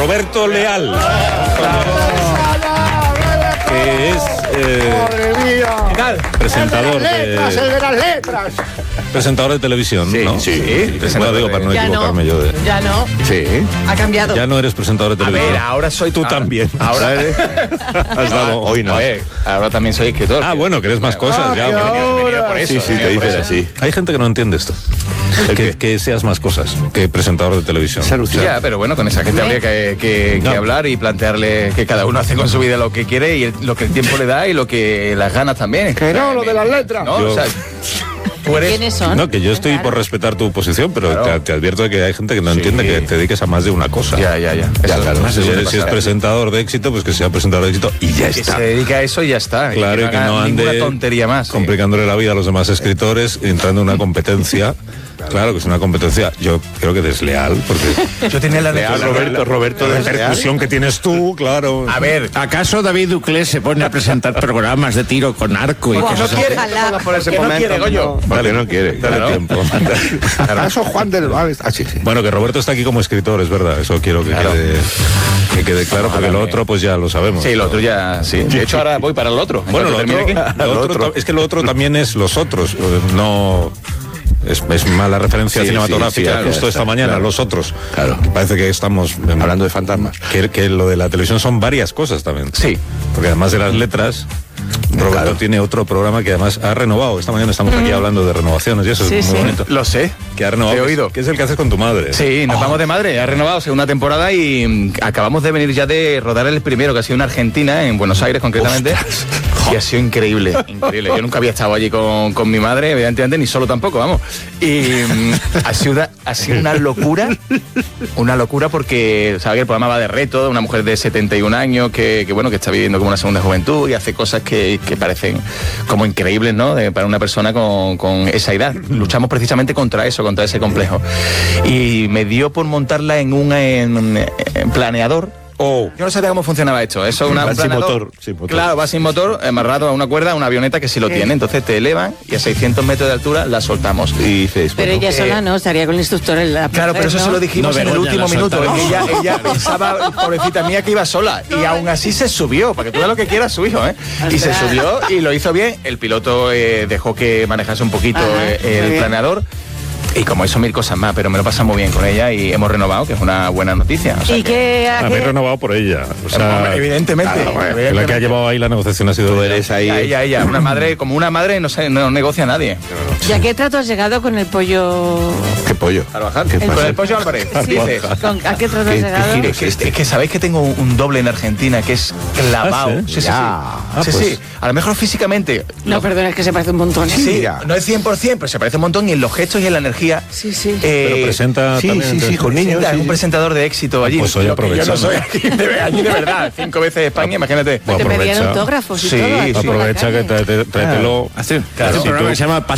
Roberto Leal, que es ¡Madre mía! presentador el de las letras. presentador de televisión, Sí, ¿no? sí. Bueno, digo, para no equivocarme yo de... Ya no. Sí. Ha cambiado. Ya no eres presentador de A televisión. ver, ahora soy... Tú también. Ahora Has dado... Hoy no. ahora también soy escritor. Ah, bueno, que eres más cosas. Ya, bueno. Por eso, Sí, te dices así. Hay gente que no entiende esto. Que seas más cosas que presentador de televisión. Ya, pero bueno, con esa gente habría que hablar y plantearle que cada uno hace con su vida lo que quiere y lo que el tiempo le da y lo que las ganas también. Que no, lo de las letras. ¿No? Yo- O sea, tú eres... ¿Quiénes son? No, que yo estoy por respetar tu posición, pero Claro. te advierto de que hay gente que no Sí. entiende que te dediques a más de una cosa. Ya. Ya, Eso claro. más Si, suele si es pasar. presentador de éxito, pues que sea presentador de éxito y ya Que está. se dedica a eso y ya está. Claro, y que haga no ninguna ande tontería más. sí. complicándole la vida a los demás escritores, entrando en una competencia. Claro que es una competencia, yo creo que desleal, porque Yo tenía la Roberto la desleal. repercusión que tienes tú, claro. A ver, ¿Acaso David Duclés se pone a presentar programas de tiro con arco y Buah, cosas no así? quiere. Ojalá. Por ese ¿Por qué no momento, quiere, Goyo? Porque no quiere. Dale Claro. tiempo. ¿Acaso Juan del Val? Ah, sí. Bueno, que Roberto está aquí como escritor, es verdad, eso quiero que quede claro, porque lo otro pues ya lo sabemos. sí, lo otro ya, sí. De hecho, ahora voy para el otro. Bueno, En cuanto termine aquí. lo otro es que lo otro también es los otros, no... Es mala referencia Sí, cinematográfica, sí, justo esta mañana, claro. los otros. Claro. Parece que estamos Hablando de fantasmas. que lo de la televisión son varias cosas también. Sí. Porque además de las letras, Roberto Claro. tiene otro programa que además ha renovado. Esta mañana estamos aquí hablando de renovaciones y eso Sí, es muy sí. bonito. Lo sé. Que ha renovado. Te he oído. Que es el que haces con tu madre. Sí, nos vamos de madre. Ha renovado segunda temporada y acabamos de venir ya de rodar el primero, que ha sido en Argentina, en Buenos Aires concretamente. Y ha sido increíble, increíble. Yo nunca había estado allí con mi madre, evidentemente, ni solo tampoco, vamos. Y ha sido una locura porque, ¿sabes? El programa va de reto, de una mujer de 71 años que bueno, que está viviendo como una segunda juventud y hace cosas que parecen como increíbles, ¿no? Para una persona con esa edad. Luchamos precisamente contra eso, contra ese complejo. Y me dio por montarla en un planeador. Yo no sabía cómo funcionaba esto. Eso es una Va sin planeador. motor, sin motor. Claro, va sin motor, amarrado a una cuerda, a una avioneta que sí lo tiene. Entonces te elevan y a 600 metros de altura la soltamos. Y dices, Pero bueno, ella sola no, estaría con el instructor en la Claro, pero eso ¿no? se lo dijimos No, en el Begoña, último la minuto. soltamos. Ella pensaba, pobrecita mía, que iba sola. Y aún así se subió, para que tú veas lo que quiera su hijo, ¿eh? Y se Ostras. subió y lo hizo bien. El piloto dejó que manejase un poquito Ajá, el muy planeador. Y como eso, 1000 cosas más, pero me lo pasa muy bien con ella y hemos renovado, que es una buena noticia. O sea ¿Y que- qué? Habéis renovado por ella. O sea, Evidentemente. que la que ha llevado ahí la negociación ha sido tú ella. eres ahí. Ella, una madre, como una madre no negocia a nadie. ¿Y a qué trato has llegado con el pollo? ¿Qué pollo? Trabajar. ¿Qué Con pasa? el pollo Álvarez. Sí, Dices. ¿a qué trato has ¿Qué llegado? giro? Es que sabéis que tengo un doble en Argentina que es clavado. ¿Ah, Sí, sí, Ya. sí. Sí. A lo mejor físicamente. No, perdona, es que se parece un montón. ¿eh? Sí, ya. no es 100%, pero se parece un montón y en los gestos y en la energía. Sí, sí. Pero presenta Sí, también. sí, sí, con niños. Es sí, un sí. presentador de éxito allí. Pues hoy Lo que yo no aprovechando. soy allí de verdad. 5 veces España, imagínate. Bueno, Te pedían aprovecha. autógrafos y Sí, todo. aquí sí. por la Aprovecha que calle. tráetelo. Hace Claro. un programa que se llama